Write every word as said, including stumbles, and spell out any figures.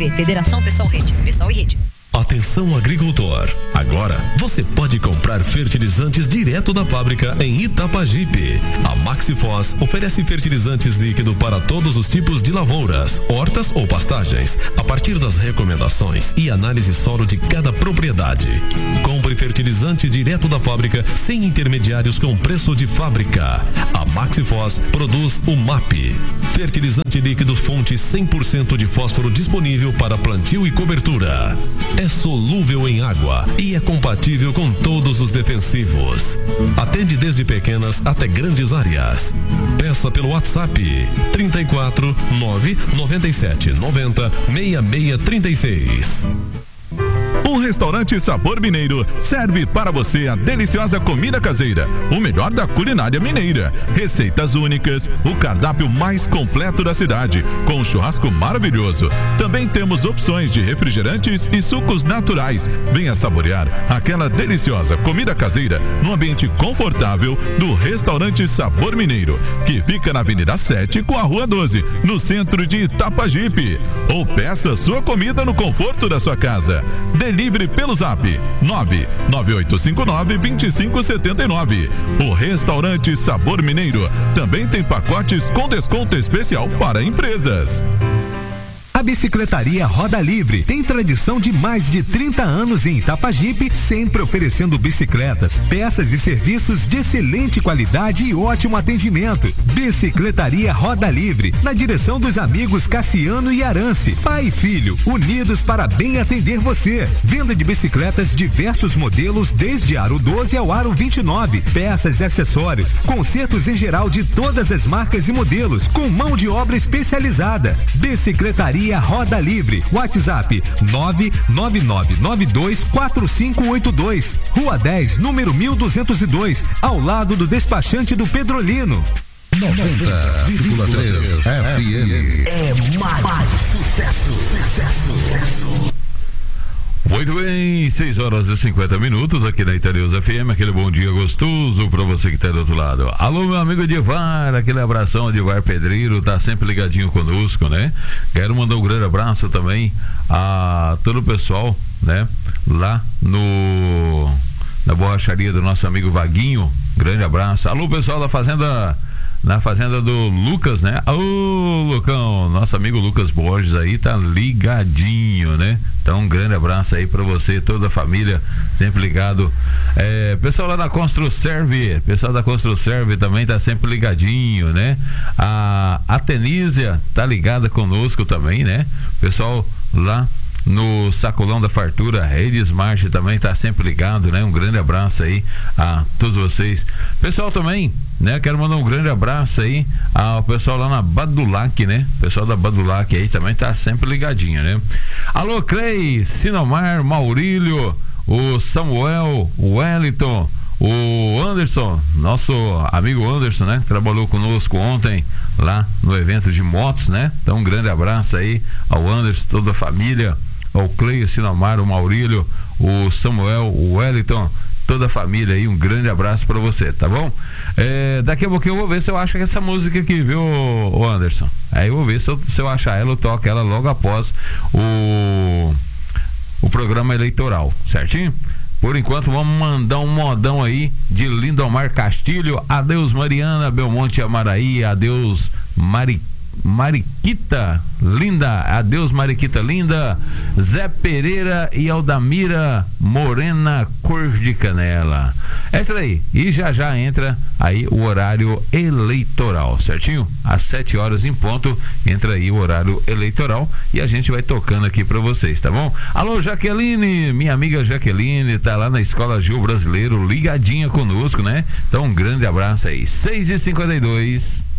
V, Federação Pessoal Rede, Pessoal e Rede. Atenção agricultor, agora você pode comprar fertilizantes direto da fábrica em Itapajipe. A Maxifos oferece fertilizantes líquido para todos os tipos de lavouras, hortas ou pastagens, a partir das recomendações e análise solo de cada propriedade. Compre fertilizante direto da fábrica sem intermediários com preço de fábrica. A Maxifos produz o M A P, fertilizante líquido fonte cem por cento de fósforo disponível para plantio e cobertura. É solúvel em água e é compatível com todos os defensivos. Atende desde pequenas até grandes áreas. Peça pelo WhatsApp trinta e quatro, nove, noventa e sete, noventa, sessenta e seis, trinta e seis. O restaurante Sabor Mineiro serve para você a deliciosa comida caseira, o melhor da culinária mineira, receitas únicas, o cardápio mais completo da cidade, com um churrasco maravilhoso. Também temos opções de refrigerantes e sucos naturais. Venha saborear aquela deliciosa comida caseira no ambiente confortável do restaurante Sabor Mineiro, que fica na Avenida sete com a Rua doze, no centro de Itapajipe. Ou peça sua comida no conforto da sua casa. Delivery pelo Zap nove nove oito cinco nove, dois cinco sete nove. O restaurante Sabor Mineiro também tem pacotes com desconto especial para empresas. A Bicicletaria Roda Livre tem tradição de mais de trinta anos em Itapajipe, sempre oferecendo bicicletas, peças e serviços de excelente qualidade e ótimo atendimento. Bicicletaria Roda Livre, na direção dos amigos Cassiano e Arance, pai e filho, unidos para bem atender você. Venda de bicicletas diversos modelos, desde aro doze ao aro vinte e nove, peças e acessórios, consertos em geral de todas as marcas e modelos, com mão de obra especializada. Bicicletaria Roda Livre, WhatsApp nove nove nove nove dois quatro cinco oito dois, Rua dez, número mil duzentos e dois, ao lado do despachante do Pedrolino. noventa vírgula três F M. É mais, mais sucesso, sucesso, sucesso. Muito bem, seis horas e cinquenta minutos aqui na Itareus F M, aquele bom dia gostoso pra você que tá do outro lado. Alô, meu amigo Edivar, aquele abração, Edivar Pedreiro, tá sempre ligadinho conosco, né? Quero mandar um grande abraço também a todo o pessoal, né? Lá no na borracharia do nosso amigo Vaguinho, grande abraço. Alô, pessoal da Fazenda, na fazenda do Lucas, né? Ô, Lucão, nosso amigo Lucas Borges aí tá ligadinho, né? Então um grande abraço aí pra você, toda a família, sempre ligado. É, pessoal lá da Construserve, pessoal da Construserve também tá sempre ligadinho, né? A Atenísia tá ligada conosco também, né? Pessoal lá no Sacolão da Fartura, Rede Smart também tá sempre ligado, né? Um grande abraço aí a todos vocês. Pessoal também, né? Quero mandar um grande abraço aí ao pessoal lá na Badulac, né? Pessoal da Badulac aí também tá sempre ligadinho, né? Alô, Cleis, Sinomar, Maurílio, o Samuel, o Wellington, o Anderson, nosso amigo Anderson, né? Trabalhou conosco ontem lá no evento de motos, né? Então um grande abraço aí ao Anderson, toda a família, ao Cleio, Sinomar, o Maurílio, o Samuel, o Wellington, toda a família aí, um grande abraço pra você, tá bom? É, daqui a pouquinho eu vou ver se eu acho essa música aqui, viu, o Anderson? Aí eu vou ver se eu, se eu achar ela, eu toco ela logo após o o programa eleitoral, certinho? Por enquanto vamos mandar um modão aí de Lindomar Castilho, adeus Mariana, Belmonte Amaraí, adeus Mari, Mariquita Linda, adeus Mariquita Linda, Zé Pereira e Aldamira Morena Cor de Canela. É isso aí, e já já entra aí o horário eleitoral, certinho? Às sete horas em ponto entra aí o horário eleitoral e a gente vai tocando aqui pra vocês, tá bom? Alô, Jaqueline, minha amiga Jaqueline, tá lá na Escola Gil Brasileiro, ligadinha conosco, né? Então um grande abraço aí, seis e cinquenta e dois.